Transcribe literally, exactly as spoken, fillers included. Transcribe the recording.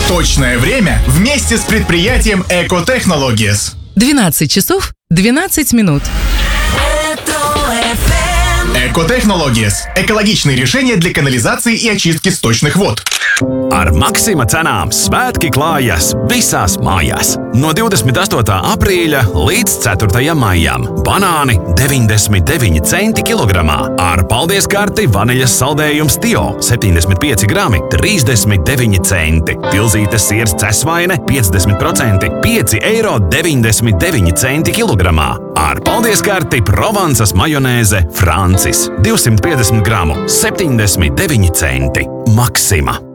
Точное время вместе с предприятием Eco Technologies. двенадцать часов двенадцать минут. Eco Technologies – экологичные решения для канализации и очистки сточных вод. Ar Maksima cenām svētki klājas visās mājās. No divdesmit astotā aprīļa līdz ceturtajam maijam banāni deviņdesmit deviņi centi kilogramā. Ar paldies karti vaniļas saldējums Tio septiņdesmit pieci grami trīsdesmit deviņi centi. Pilzītes siers cesvaine piecdesmit procenti pieci eiro deviņdesmit deviņi centi kilogramā. Ar paldies karti Provansas majonēze Francis divsimt piecdesmit gramu septiņdesmit deviņi centi. Maksima.